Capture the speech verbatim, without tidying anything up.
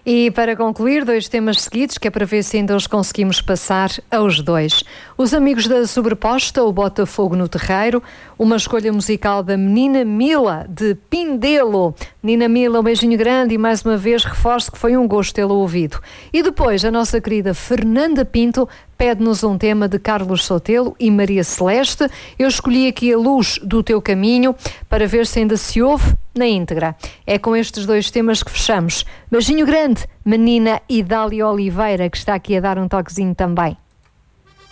E para concluir, dois temas seguidos, que é para ver se ainda os conseguimos passar aos dois. Os Amigos da Sobreposta, o Botafogo no Terreiro, uma escolha musical da Menina Mila, de Pindelo. Menina Mila, um beijinho grande e mais uma vez reforço que foi um gosto tê-lo ouvido. E depois a nossa querida Fernanda Pinto pede-nos um tema de Carlos Sotelo e Maria Celeste. Eu escolhi aqui A Luz do Teu Caminho para ver se ainda se ouve na íntegra. É com estes dois temas que fechamos. Beijinho grande, menina Idália Oliveira, que está aqui a dar um toquezinho também.